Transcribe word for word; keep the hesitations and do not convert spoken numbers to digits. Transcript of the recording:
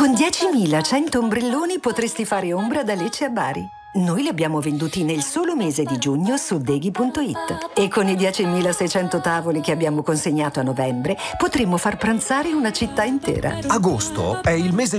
Con diecimilacento ombrelloni potresti fare ombra da Lecce a Bari. Noi li abbiamo venduti nel solo mese di giugno su Deghi punto it. E con i diecimilaseicento tavoli che abbiamo consegnato a novembre potremmo far pranzare una città intera. Agosto è il mese